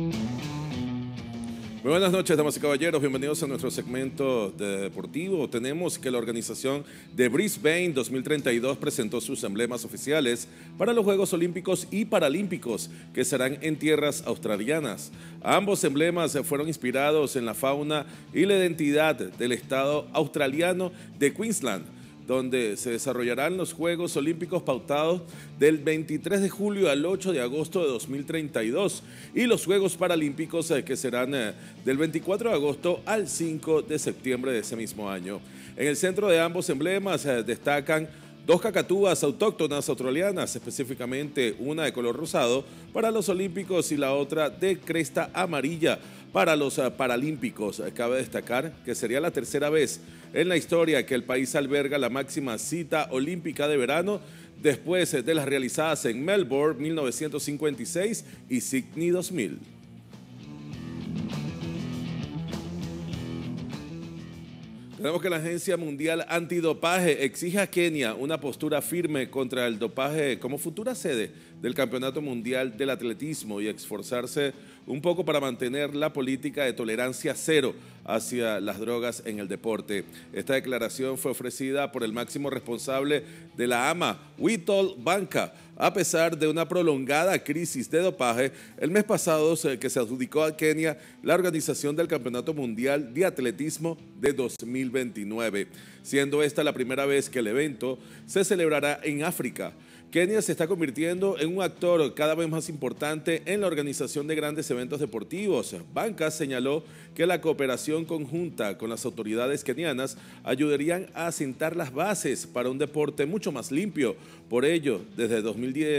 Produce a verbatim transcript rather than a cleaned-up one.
Muy buenas noches, damas y caballeros. Bienvenidos a nuestro segmento de deportivo. Tenemos que la organización de Brisbane dos mil treinta y dos presentó sus emblemas oficiales para los Juegos Olímpicos y Paralímpicos, que serán en tierras australianas. Ambos emblemas fueron inspirados en la fauna y la identidad del estado australiano de Queensland, donde se desarrollarán los Juegos Olímpicos pautados del veintitrés de julio al ocho de agosto de dos mil treinta y dos y los Juegos Paralímpicos eh, que serán eh, del veinticuatro de agosto al cinco de septiembre de ese mismo año. En el centro de ambos emblemas eh, destacan dos cacatúas autóctonas australianas, específicamente una de color rosado para los olímpicos y la otra de cresta amarilla para los uh, paralímpicos. Cabe destacar que sería la tercera vez en la historia que el país alberga la máxima cita olímpica de verano después de las realizadas en Melbourne mil novecientos cincuenta y seis y Sydney dos mil. Tenemos que la Agencia Mundial Antidopaje exige a Kenia una postura firme contra el dopaje como futura sede del Campeonato Mundial del Atletismo y esforzarse un poco para mantener la política de tolerancia cero hacia las drogas en el deporte. Esta declaración fue ofrecida por el máximo responsable de la A M A, Witold Banka, a pesar de una prolongada crisis de dopaje. El mes pasado que se adjudicó a Kenia la organización del Campeonato Mundial de Atletismo de dos mil veintinueve, siendo esta la primera vez que el evento se celebrará en África. Kenia se está convirtiendo en un actor cada vez más importante en la organización de grandes eventos deportivos. Banka señaló que la cooperación conjunta con las autoridades kenianas ayudarían a asentar las bases para un deporte mucho más limpio. Por ello, desde dos mil diez